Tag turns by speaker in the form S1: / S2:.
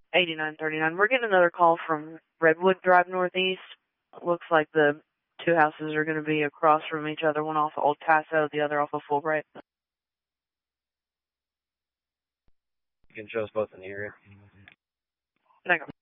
S1: 8939. We're getting another call from Redwood Drive Northeast. Looks like the two houses are going to be across from each other, one off of Old Tasso, the other off of Fulbright.
S2: You can show us both in the area.
S1: Thank you.